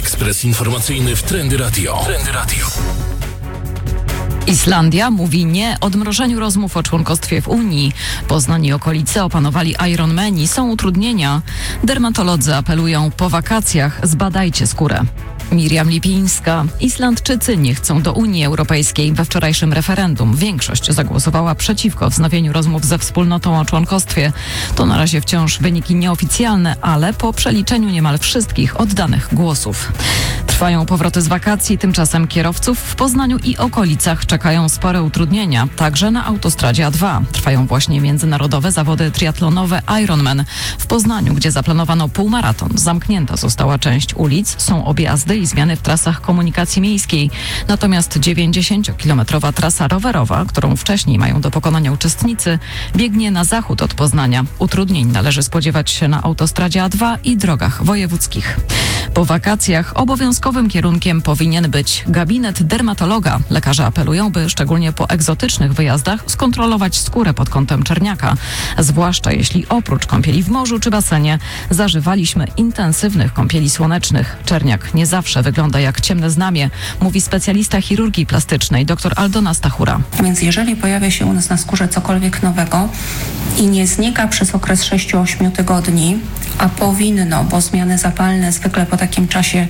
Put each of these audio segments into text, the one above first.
Ekspres informacyjny w Trendy Radio. Islandia mówi nie odmrożeniu rozmów o członkostwie w Unii. Poznań i okolice opanowali Ironmani, są utrudnienia. Dermatolodzy apelują: po wakacjach zbadajcie skórę. Miriam Lipińska. Islandczycy nie chcą do Unii Europejskiej. We wczorajszym referendum większość zagłosowała przeciwko wznowieniu rozmów ze wspólnotą o członkostwie. To na razie wciąż wyniki nieoficjalne, ale po przeliczeniu niemal wszystkich oddanych głosów. Trwają powroty z wakacji, tymczasem kierowców w Poznaniu i okolicach czekają spore utrudnienia, także na autostradzie A2. Trwają właśnie międzynarodowe zawody triatlonowe Ironman. W Poznaniu, gdzie zaplanowano półmaraton, zamknięta została część ulic, są objazdy i zmiany w trasach komunikacji miejskiej. Natomiast 90-kilometrowa trasa rowerowa, którą wcześniej mają do pokonania uczestnicy, biegnie na zachód od Poznania. Utrudnień należy spodziewać się na autostradzie A2 i drogach wojewódzkich. Po wakacjach obowiązkowym kierunkiem powinien być gabinet dermatologa. Lekarze apelują, by szczególnie po egzotycznych wyjazdach skontrolować skórę pod kątem czerniaka. Zwłaszcza jeśli oprócz kąpieli w morzu czy basenie zażywaliśmy intensywnych kąpieli słonecznych. Czerniak nie zawsze wygląda jak ciemne znamie, mówi specjalista chirurgii plastycznej dr Aldona Stachura. Więc jeżeli pojawia się u nas na skórze cokolwiek nowego i nie znika przez okres 6-8 tygodni, a powinno, bo zmiany zapalne zwykle po takim czasie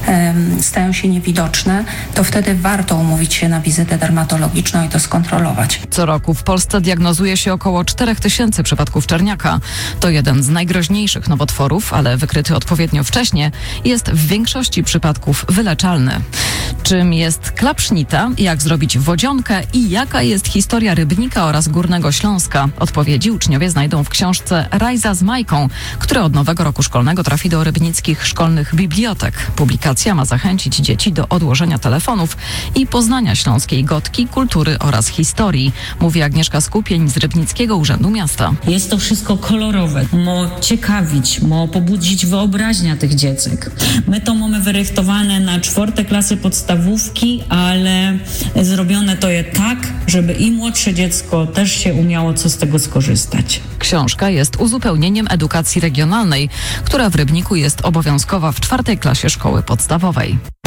stają się niewidoczne, to wtedy warto umówić się na wizytę dermatologiczną i to skontrolować. Co roku w Polsce diagnozuje się około 4000 przypadków czerniaka. To jeden z najgroźniejszych nowotworów, ale wykryty odpowiednio wcześnie jest w większości przypadków wyleczalny. Czym jest klapsznita, jak zrobić wodzionkę i jaka jest historia Rybnika oraz Górnego Śląska? Odpowiedzi uczniowie znajdą w książce Rajza z Majką, która od nowego roku szkolnego trafi do rybnickich szkolnych bibliotek. Publikacja ma zachęcić dzieci do odłożenia telefonów i poznania śląskiej gotki, kultury oraz historii, mówi Agnieszka Skupień z Rybnickiego Urzędu Miasta. Jest to wszystko kolorowe, ma ciekawić, ma pobudzić wyobraźnię tych dziecek. My to mamy wyrychtowane na 4 klasy podstawówki, ale zrobione to jest tak, żeby i młodsze dziecko też się umiało co z tego skorzystać. Książka jest uzupełnieniem edukacji regionalnej, która w Rybniku jest obowiązkowa w 4 klasie szkoły podstawowej.